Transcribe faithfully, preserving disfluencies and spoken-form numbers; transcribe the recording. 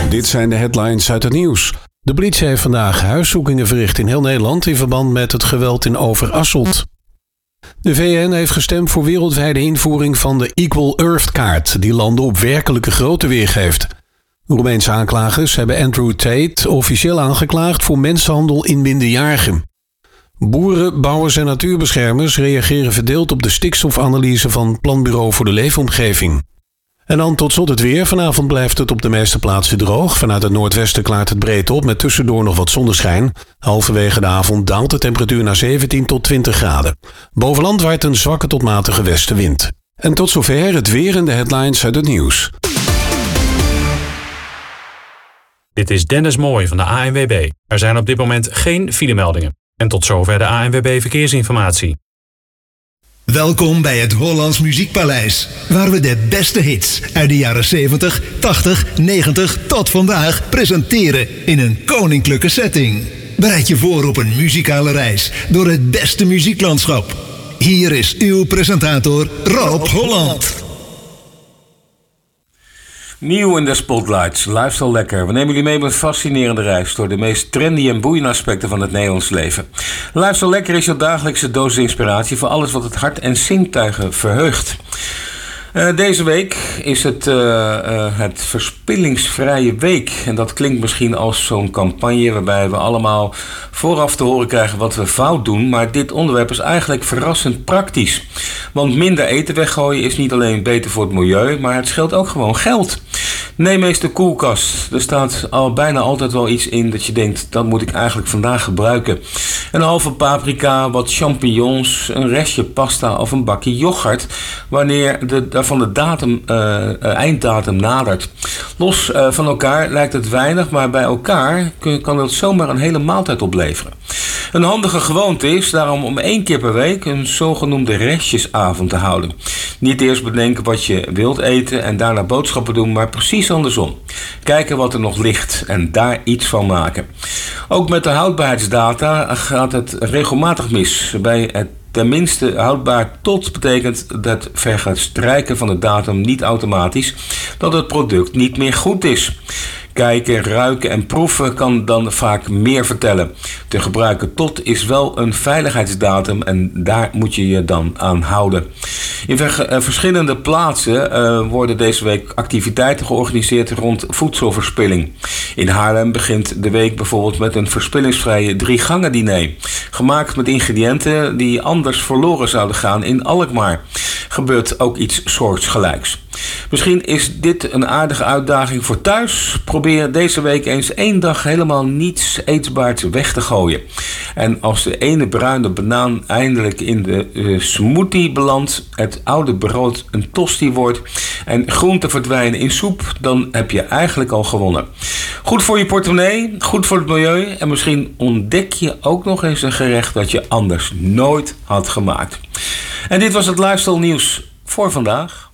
Dit zijn de headlines uit het nieuws. De politie heeft vandaag huiszoekingen verricht in heel Nederland in verband met het geweld in Overasselt. De V N heeft gestemd voor wereldwijde invoering van de Equal Earth kaart, die landen op werkelijke grootte weergeeft. Roemeense aanklagers hebben Andrew Tate officieel aangeklaagd voor mensenhandel in minderjarigen. Boeren, bouwers en natuurbeschermers reageren verdeeld op de stikstofanalyse van Planbureau voor de Leefomgeving. En dan tot slot het weer. Vanavond blijft het op de meeste plaatsen droog. Vanuit het noordwesten klaart het breed op met tussendoor nog wat zonneschijn. Halverwege de avond daalt de temperatuur naar zeventien tot twintig graden. Bovenland waait een zwakke tot matige westenwind. En tot zover het weer en de headlines uit het nieuws. Dit is Dennis Mooij van de A N W B. Er zijn op dit moment geen filemeldingen. En tot zover de A N W B Verkeersinformatie. Welkom bij het Hollands Muziekpaleis, waar we de beste hits uit de jaren zeventig, tachtig, negentig tot vandaag presenteren in een koninklijke setting. Bereid je voor op een muzikale reis door het beste muzieklandschap. Hier is uw presentator Rob Holland. Nieuw in de spotlights, lifestyle lekker. We nemen jullie mee op een fascinerende reis door de meest trendy en boeiende aspecten van het Nederlands leven. Lifestyle lekker is jouw dagelijkse dosis inspiratie voor alles wat het hart en zintuigen verheugt. Uh, deze week is het, uh, uh, het Verspillingsvrije Week. En dat klinkt misschien als zo'n campagne waarbij we allemaal vooraf te horen krijgen wat we fout doen. Maar dit onderwerp is eigenlijk verrassend praktisch. Want minder eten weggooien is niet alleen beter voor het milieu, maar het scheelt ook gewoon geld. Neem eens de koelkast. Er staat al bijna altijd wel iets in dat je denkt, dat moet ik eigenlijk vandaag gebruiken. Een halve paprika, wat champignons, een restje pasta of een bakje yoghurt, wanneer de, van de datum, uh, einddatum nadert. Los uh, van elkaar lijkt het weinig, maar bij elkaar kun, kan het zomaar een hele maaltijd opleveren. Een handige gewoonte is daarom om één keer per week een zogenoemde restjesavond te houden. Niet eerst bedenken wat je wilt eten en daarna boodschappen doen, maar precies andersom. Kijken wat er nog ligt en daar iets van maken. Ook met de houdbaarheidsdata gaat het regelmatig mis. Bij het tenminste houdbaar tot betekent dat verstrijken van de datum niet automatisch dat het product niet meer goed is. Kijken, ruiken en proeven kan dan vaak meer vertellen. Te gebruiken tot is wel een veiligheidsdatum en daar moet je je dan aan houden. In ver- verschillende plaatsen uh, worden deze week activiteiten georganiseerd rond voedselverspilling. In Haarlem begint de week bijvoorbeeld met een verspillingsvrije drie-gangen diner. Gemaakt met ingrediënten die anders verloren zouden gaan in Alkmaar. Gebeurt ook iets soortgelijks. Misschien is dit een aardige uitdaging voor thuis. Probeer deze week eens één dag helemaal niets eetbaars weg te gooien. En als de ene bruine banaan eindelijk in de uh, smoothie belandt, het oude brood een tosti wordt en groenten verdwijnen in soep, dan heb je eigenlijk al gewonnen. Goed voor je portemonnee, goed voor het milieu en misschien ontdek je ook nog eens een gerecht dat je anders nooit had gemaakt. En dit was het Lifestyle Nieuws voor vandaag.